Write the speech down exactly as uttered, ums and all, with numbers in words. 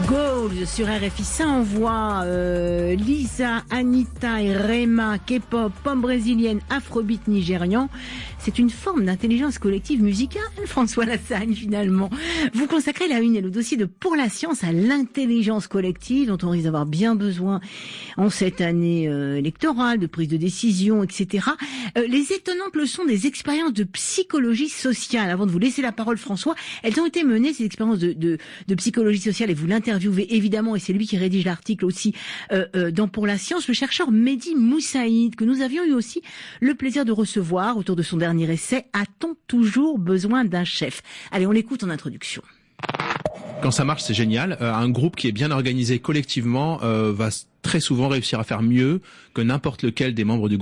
Goals sur R F I, ça envoie euh, Lisa, Anita et Rema, K-pop, pop brésilienne, afrobeat nigérian. C'est une forme d'intelligence collective musicale, François Lassagne, finalement. Vous consacrez la une et le dossier de Pour la science à l'intelligence collective, dont on risque d'avoir bien besoin en cette année euh, électorale, de prise de décision, et cetera. Euh, les étonnantes leçons des expériences de psychologie sociale. Avant de vous laisser la parole, François, elles ont été menées, ces expériences de, de, de psychologie sociale, et vous l'interviewez évidemment, et c'est lui qui rédige l'article aussi euh, euh, dans Pour la science, le chercheur Mehdi Moussaïd, que nous avions eu aussi le plaisir de recevoir autour de son dernier essai « A-t-on toujours besoin d'un chef ?» Allez, on l'écoute en introduction. Quand ça marche, c'est génial. Euh, un groupe qui est bien organisé collectivement euh, va très souvent réussir à faire mieux que n'importe lequel des membres du groupe.